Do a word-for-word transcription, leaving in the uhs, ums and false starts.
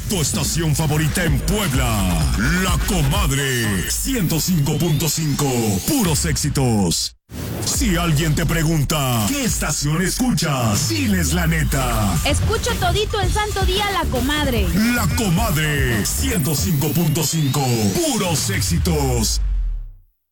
Tu estación favorita en Puebla. La Comadre. ciento cinco punto cinco. Puros éxitos. Si alguien te pregunta, ¿qué estación escuchas? Diles la neta. Escucho todito el santo día La Comadre. La Comadre. ciento cinco punto cinco. Puros éxitos.